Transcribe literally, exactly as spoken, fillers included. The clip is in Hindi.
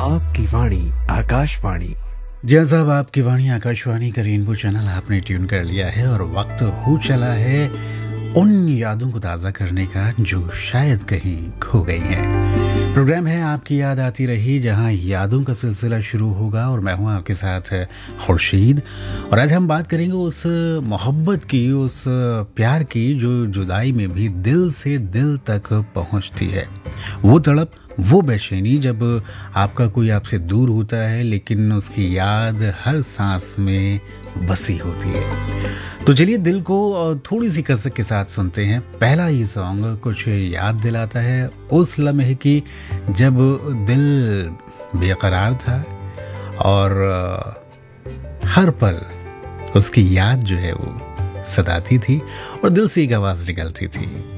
आपकी वाणी आकाशवाणी। जी हाँ साहब, आपकी वाणी आकाशवाणी का रेनबो चैनल आपने ट्यून कर लिया है और वक्त हो चला है उन यादों को ताज़ा करने का जो शायद कहीं खो गई हैं। प्रोग्राम है आपकी याद आती रही, जहां यादों का सिलसिला शुरू होगा और मैं हूं आपके साथ खुर्शीद। और आज हम बात करेंगे उस मोहब्बत की, उस प्यार की जो जुदाई में भी दिल से दिल तक पहुंचती है। वो तड़प, वो बेचैनी जब आपका कोई आपसे दूर होता है लेकिन उसकी याद हर सांस में बसी होती है। तो चलिए दिल को थोड़ी सी कसक के साथ सुनते हैं। पहला ये सॉन्ग कुछ याद दिलाता है उस लम्हे की जब दिल बेकरार था और हर पल उसकी याद जो है वो सताती थी और दिल से एक आवाज़ निकलती थी,